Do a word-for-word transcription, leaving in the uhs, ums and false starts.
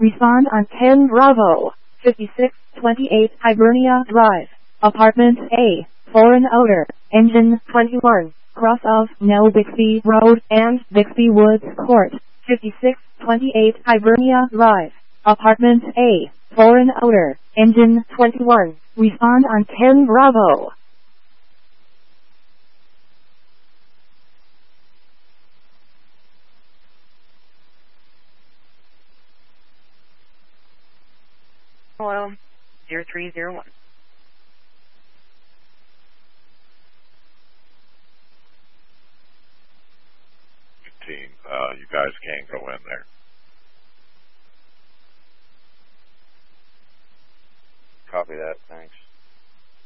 Respond on ten Bravo. fifty-six twenty-eight Hibernia Drive. Apartment A. Foreign odor. Engine twenty-one. Cross of Nell Bixby Road and Bixby Woods Court. fifty-six twenty-eight Hibernia Drive. Apartment A. Foreign odor. Engine twenty-one. Respond on ten Bravo. Hello, zero three zero one. fifteen. Uh, you guys can't go in there. Copy that, thanks.